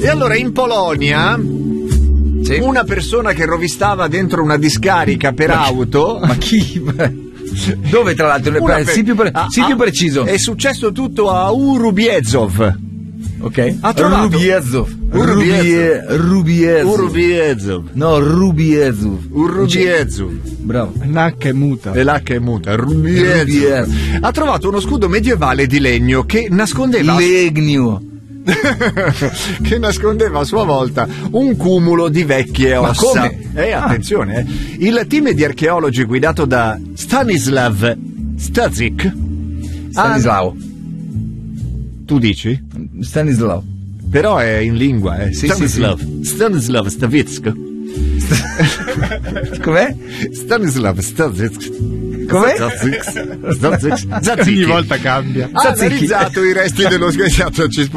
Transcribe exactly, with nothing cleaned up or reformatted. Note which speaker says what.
Speaker 1: E allora in Polonia sì. una persona che rovistava dentro una discarica per ma, auto.
Speaker 2: Ma chi? Dove tra l'altro? Per,
Speaker 1: per,
Speaker 2: sì, più, pre- ah, sì più preciso.
Speaker 1: È successo tutto a Urubiezov.
Speaker 2: Ok.
Speaker 1: Ha trovato
Speaker 2: Rubiezov. Rubiezov.
Speaker 1: Urubiezov.
Speaker 2: No, Rubiezov.
Speaker 1: Urubiezov.
Speaker 2: Bravo.
Speaker 3: L'H è muta.
Speaker 1: E l'H è muta. Rubiezov. Ha trovato uno scudo medievale di legno che nascondeva
Speaker 2: legno.
Speaker 1: che nascondeva a sua volta un cumulo di vecchie ossa.
Speaker 2: Ma come?
Speaker 1: Eh, attenzione, ah. eh. Il team di archeologi guidato da Stanislav Stazic.
Speaker 2: Stanislao.
Speaker 1: Ah, tu dici?
Speaker 2: Stanislao.
Speaker 1: Però è in lingua, eh.
Speaker 2: Sì,
Speaker 1: Stanislav.
Speaker 2: sì, sì.
Speaker 1: Stanislav Stavitsk.
Speaker 2: Com'è?
Speaker 1: Stanislav Stazic.
Speaker 2: Com'è?
Speaker 1: Stazic. Stazic.
Speaker 3: Ogni volta cambia.
Speaker 1: Ha analizzato i resti dello schiato.